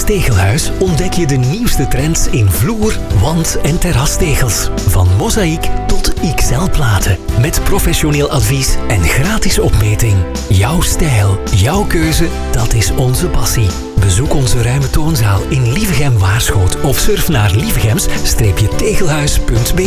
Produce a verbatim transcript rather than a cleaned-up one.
Tegelhuis ontdek je de nieuwste trends in vloer, wand- en terrastegels. Van mozaïek tot X L-platen. Met professioneel advies en gratis opmeting. Jouw stijl, jouw keuze, dat is onze passie. Bezoek onze ruime toonzaal in Lievegem-Waarschoot of surf naar lievegems-tegelhuis punt b